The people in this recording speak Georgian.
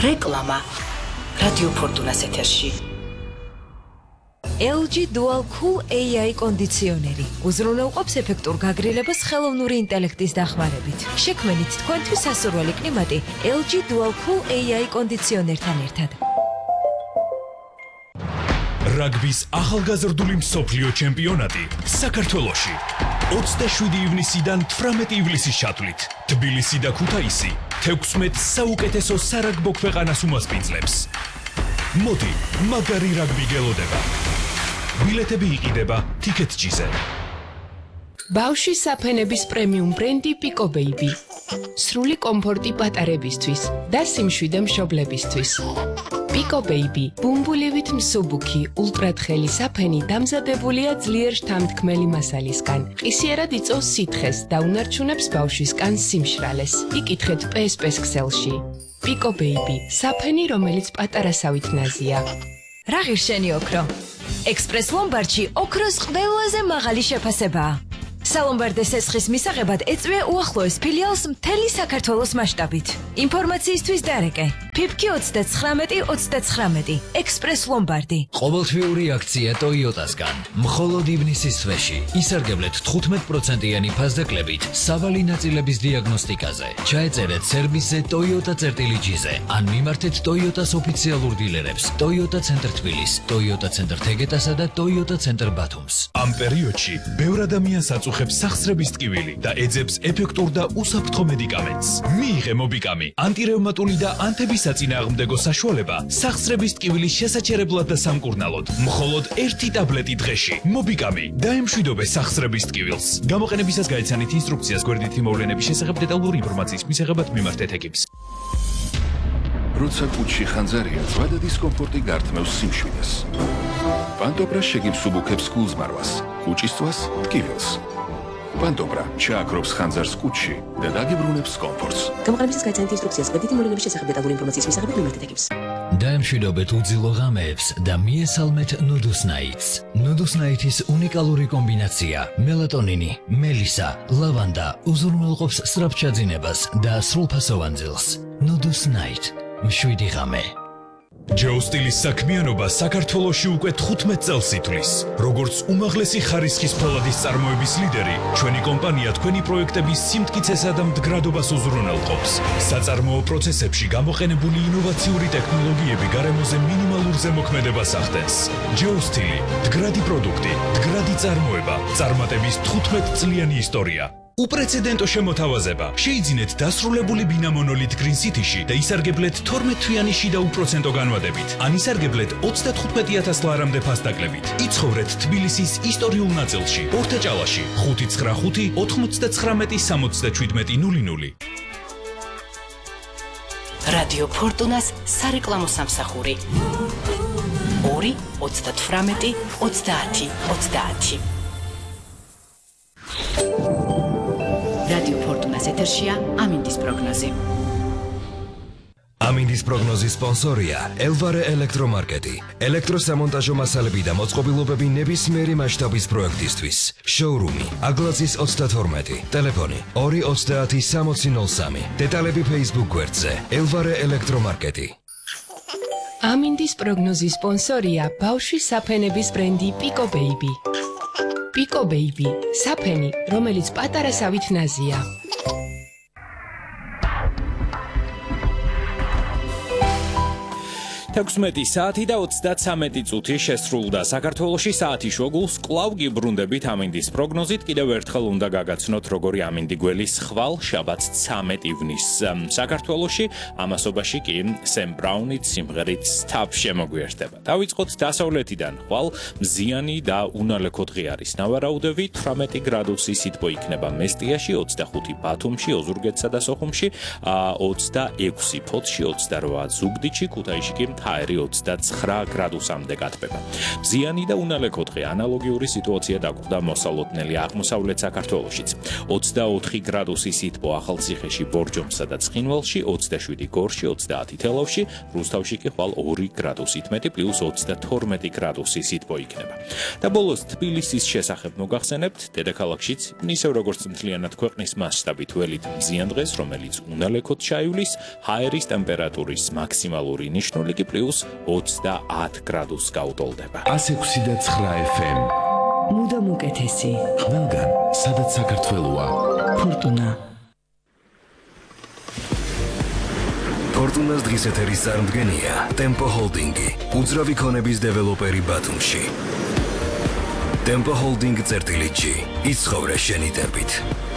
რეკლამა რადიო ფორტუნას ეთერში. LG Dual Cool AI კონდიციონერი უზრუნველყოფს ეფექტურ გაგრილებას ხელოვნური ინტელექტის დახმარებით. შექმნით თქვენთვის სასურველი კლიმატი LG Dual Cool AI კონდიციონერთან ერთად. რაგბის ახალგაზრდული მსოფლიო ჩემპიონატი საქართველოში 27 ივნისიდან 18 ივლისის ჩათვლით თბილისი და ქუთაისი 16 საუკეთესო სარაგბო ქვეყანას უმასპინძლებს. მოდი, მაგარი რაგბი გელოდება. ბილეთები იყიდება TicketJet-ზე. ბავშვის საფენების პრემიუმ ბრენდი Pico Baby. სრული კომფორტი პატარებისთვის და სიმშვიდე მშობლებისთვის. Pico Baby, ბუმბულივით მსუბუქი, ულტრათხელი საფენი დამზადებულია ძლიერ შთამთქმელი მასალისგან. ყისიერად იწვევს სითხეს და უნარჩუნებს ბავშვის კანს სიმშრალეს. იკითხეთ PSP-ს ქსელში. Pico Baby, საფენი, რომელიც პატარასავით ნაზია. რა ღირშენი ოქრო? ექსპრეს ლომბარდში ოქროს ყველაზე მაღალი შეფასებაა. სალომბარდეს ესხის მისაღებად ეწვია უახლოეს ფილიალს მთელი საქართველოს მასშტაბით. ინფორმაციისთვის დარეკე. ფიფკი 39-39. ექსპრეს ლომბარდი. ყოველთვიური აქცია Toyota-სგან. მხოლოდ ივნისის თვეში ისარგებლეთ 15%-იანი ფასდაკლებით სავალი ნაწილების დიაგნოსტიკაზე. ჩაეწერეთ სერვისზე Toyota-G-ზე ან მიმართეთ Toyota-s ოფიციალურ დილერებს Toyota Center თბილის, Toyota Center თეგეტასა და Toyota Center ბათუმს. ამ პერიოდში ბევრ ადამიანს აწუხებს სახსრების ტკივილი და ეძებს ეფექტურ და უსაფრთხო მედიკამენტს. მიიღე მობიკამი, ანტირევმატული და ანთებისაწინააღმდეგო საშუალება სახსრების ტკივილის შესაჩერებლად და სამკურნალოდ. მხოლოდ 1 ტაბლეტი დღეში. მობიკამი დაემშვიდობე სახსრების ტკივილს. გამოყენებისას გაიცანით ინსტრუქციას გვერდითი მოვლენების შესახებ დეტალური ინფორმაციის მისაღებად მიმართეთ ეკიპს. როცა კუჩში ხანძარია, ზვადა დისკომფორტი გართმევს სიმშვიდეს. პანტობრა შეგიმსუბუქებს გულზმარვას, კუჭისწვას, ტკივილს. პანტობრა ჩააქრობს ხანძარს კუჩში და დაგიბრუნებს კომფორტს. გამოყენებისას გაიცანით ინსტრუქციას გვერდითი მოვლენების შესახებ დეტალური ინფორმაციის მისაღებად მიმართეთ ეკიპს. დაემშვიდობეთ უძილო ღამეებს და მიესალმეთ Nudus Nights. Nudus Nights-ის უნიკალური კომბინაცია მელატონინი, მელისა, ლავანდა უზრუნველყოფს სწრაფჩაძინებას და სრულფასოვან ძილს. Nudus Night. მშვიდი ღამე. ჯო სტილის საქმიანობა საქართველოში უკვე 15 წელს ითვლის. როგორც უმაღლესი ხარისხის ფოლადის წარმოების ლიდერი, ჩვენი კომპანია თქვენი პროექტების სიმტკიცესა და მდგრადობას უზრუნველყოფს. საწარმოო პროცესებში გამოყენებული ინოვაციური ტექნოლოგიები გარემოზე მინიმალურ ზემოქმედებას ახდენს. ჯო სტილი, მდგრადი პროდუქტი, მდგრადი წარმოება, წარმატების 15 წლიანი ისტორია. უპრეცედენტო შემოთავაზება. შეიძინეთ დასრულებული ბინა მონოლით Green City-ში და ისარგებლეთ 12 თვიანი შიდა უპროცენტო განვადებით. ან ისარგებლეთ 35,000 ლარამდე ფასდაკლებით. იცხოვრეთ თბილისის ისტორიულ ნაწილში, ორთაჭალაში, 595 99 77 00. რადიო ფორტუნას სარეკლამო სამსახური 2 38 30 30. რადიო ფორტუნას ეთერშია ამინდის პროგნოზი. ამინდის პროგნოზის სპონსორია Elvare ელექტრომარკეტი. ელექტროსამონტაჟო მასალები და მოწყობილობები ნებისმიერი მასშტაბის პროექტისთვის. შოურუმი აგლაძის 32, ტელეფონი 230 6003. დეტალები Facebook გვერდზე Elvare ელექტრომარკეტი. ამინდის პროგნოზის სპონსორია ბავშვის საფენების ბრენდი Pico Baby. Pico Baby, საფენი, რომელიც პატარასავით ნაზია. Teksmeti saati და 33 წუთი შესრულდა. საქართველოში საათი შუაგულს კვლავ გიბრუნდებით ამინდის პროგნოზით. კიდევ ერთხელ უნდა გაგაცნოთ როგორი ამინდი გველის ხვალ შაბათს 13 ივნისს. საქართველოში ამასობაში კი სემ ბრაუნით სიმღერით Stop შემოგვიერთდება. დავიწყოთ დასავლეთიდან. ხვალ მზიანი და უნალექო დღე არის. ნავარაუდები 18 გრადუსი სითბო იქნება მესტიაში, 25 ბათუმში, ოზურგეთსა და სოხუმში, 26 ფოთში, 28 ზუგდიდში, ქუთაისში კი ჰაერი 29 გრადუსამდე გათბება. მზიანი და უნალექო დღე ანალოგიური სიტუაცია დაგვხვდა მოსალოდნელი აღმოსავლეთ საქართველოშიც. 24 გრადუსი სითბო ახალციხეში, ბორჯომსა და ცხინვალში, 27 გორში, 30 თელავში, რუსთავში კი ხვალ 2 გრადუსით მეტი პლუს 32 გრადუსი სითბო იქნება. და ბოლოს თბილისის შესახებ მოგახსენებთ, დედაქალაქშიც ისევ როგორც მთლიანად ქვეყნის მასშტაბით ველით მზიან დღეს, რომელიც უნალექოდ ჩაივლის, ჰაერის ტემპერატურის მაქსიმალური ნიშნული კი პლუს 30 გრადუსს გაუტოლდება. 106.9 FM. მუდამ უკეთესი. ყველგან, სადაც საქართველოა. ფორტუნა. ფორტუნას დღის ეთერის წარმდგენია Tempo Holding-ი, უძრავი ქონების დეველოპერი ბათუმში. Tempo Holding წერტილი G. იცხოვრე შენი ტემპით.